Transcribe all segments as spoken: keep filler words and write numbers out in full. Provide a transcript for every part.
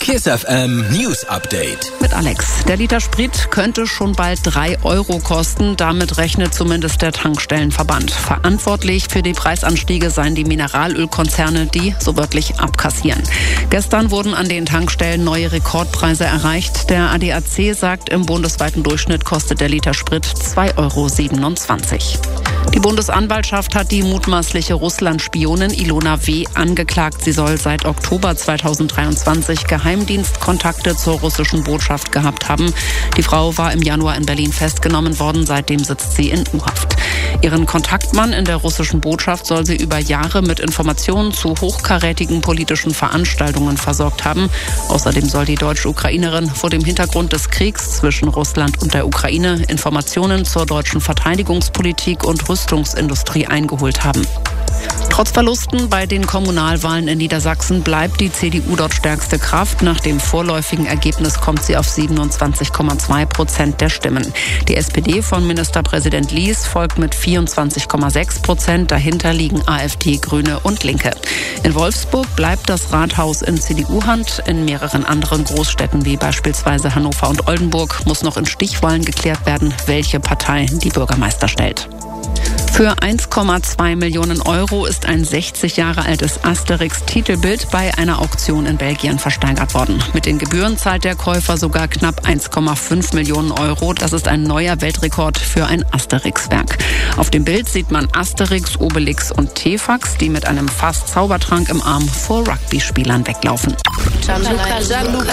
Kiss F M News Update. Mit Alex. Der Liter Sprit könnte schon bald drei Euro kosten. Damit rechnet zumindest der Tankstellenverband. Verantwortlich für die Preisanstiege seien die Mineralölkonzerne, die so wörtlich abkassieren. Gestern wurden an den Tankstellen neue Rekordpreise erreicht. Der A D A C sagt, im bundesweiten Durchschnitt kostet der Liter Sprit zwei Euro siebenundzwanzig. Die Bundesanwaltschaft hat die mutmaßliche Russland-Spionin Ilona W. angeklagt. Sie soll seit Oktober zweitausenddreiundzwanzig Geheimdienstkontakte zur russischen Botschaft gehabt haben. Die Frau war im Januar in Berlin festgenommen worden. Seitdem sitzt sie in U-Haft. Ihren Kontaktmann in der russischen Botschaft soll sie über Jahre mit Informationen zu hochkarätigen politischen Veranstaltungen versorgt haben. Außerdem soll die deutsche Ukrainerin vor dem Hintergrund des Kriegs zwischen Russland und der Ukraine Informationen zur deutschen Verteidigungspolitik und Rüstungsindustrie eingeholt haben. Trotz Verlusten bei den Kommunalwahlen in Niedersachsen bleibt die C D U dort stärkste Kraft. Nach dem vorläufigen Ergebnis kommt sie auf siebenundzwanzig Komma zwei Prozent der Stimmen. Die S P D von Ministerpräsident Lies folgt mit vierundzwanzig Komma sechs Prozent. Dahinter liegen A f D, Grüne und Linke. In Wolfsburg bleibt das Rathaus in C D U-Hand. In mehreren anderen Großstädten wie beispielsweise Hannover und Oldenburg muss noch in Stichwahlen geklärt werden, welche Partei die Bürgermeister stellt. Für eins Komma zwei Millionen Euro ist ein sechzig Jahre altes Asterix-Titelbild bei einer Auktion in Belgien versteigert worden. Mit den Gebühren zahlt der Käufer sogar knapp eins Komma fünf Millionen Euro. Das ist ein neuer Weltrekord für ein Asterix-Werk. Auf dem Bild sieht man Asterix, Obelix und Tefax, die mit einem Fass Zaubertrank im Arm vor Rugby-Spielern weglaufen. Gianluca, Gianluca,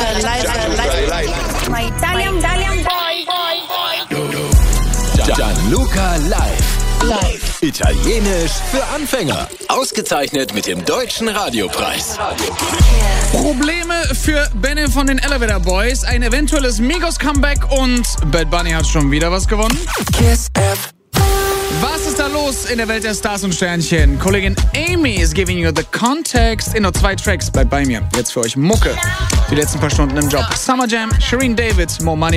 My Italian, Italian boy. Gianluca Live. Live. Italienisch für Anfänger. Ausgezeichnet mit dem Deutschen Radiopreis. Probleme für Benne von den Elevator Boys. Ein eventuelles Migos-Comeback und Bad Bunny hat schon wieder was gewonnen. Kiss F M. Was ist da los in der Welt der Stars und Sternchen? Kollegin Amy is giving you the context in nur zwei Tracks. Bleibt bei mir. Jetzt für euch Mucke. Die letzten paar Stunden im Job. Summer Jam, Shireen David, More Money.